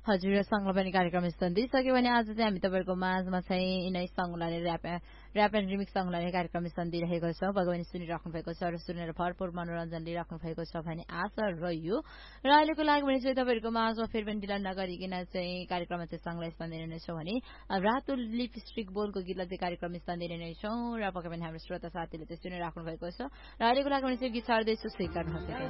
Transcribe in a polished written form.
हजुर सँगलाई पनि कार्यक्रम सकियो भने आज चाहिँ हामी तपाईँहरूको माझमा चाहिँ यिनै सङ्गलाले ऱ्याप एन्ड रिमिक्स सङ्गलाले कार्यक्रम दिइरहेको छ। भगवानी सुनिराख्नु भएको छ र सुनेर भरपूर मनोरञ्जन लिइराख्नु भएको छ भन्ने आशा रह्यो। र अहिलेको लागि भने चाहिँ तपाईँहरूको माझमा फेरि पनि ढिला नगरिकन चाहिँ कार्यक्रममा चाहिँ सङ्गलाई दिने नै छौँ भने रातो लिपस्टिक बोलको गीतलाई चाहिँ कार्यक्रम दिने नै छौँ र पक्कै पनि हाम्रो श्रोता साथीले चाहिँ सुनिराख्नु भएको छ। र अहिलेको लागि भने चाहिँ गीत छाड्दैछु स्वीकार्नुहोस्।